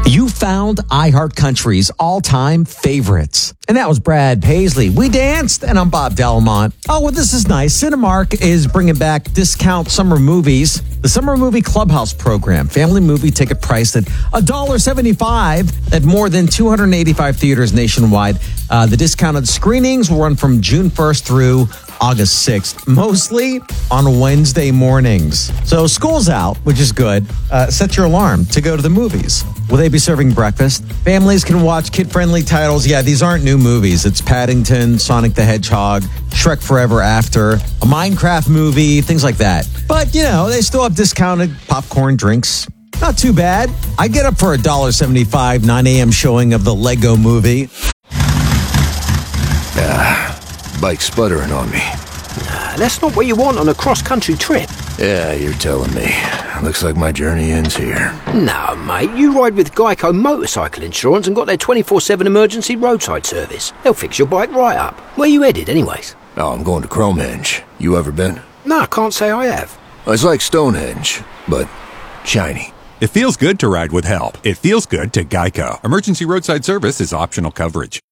You found iHeartCountry's all-time favorites. And that was Brad Paisley. We danced, and I'm Bob Delmont. Oh, well, this is nice. Cinemark is bringing back discount summer movies. The Summer Movie Clubhouse program. Family movie ticket priced at $1.75 at more than 285 theaters nationwide. The discounted screenings will run from June 1st through August 6th, mostly on Wednesday mornings. So school's out, which is good. Set your alarm to go to the movies. Will they be serving breakfast? Families can watch kid-friendly titles. Yeah, these aren't new movies. It's Paddington, Sonic the Hedgehog, Shrek Forever After, a Minecraft movie, things like that. But, you know, they still have discounted popcorn, drinks. Not too bad. I get up for $1.75, 9 a.m. showing of the Lego movie. Bike sputtering on me. That's not what you want on a cross-country trip. Yeah, you're telling me. Looks like my journey ends here. No, mate, you ride with Geico Motorcycle Insurance and got their 24/7 emergency roadside service. They'll fix your bike right up. Where you headed, anyways? Oh, I'm going to Cromehenge. You ever been? No, I can't say I have. It's like Stonehenge, but shiny. It feels good to ride with help. It feels good to Geico. Emergency roadside service is optional coverage.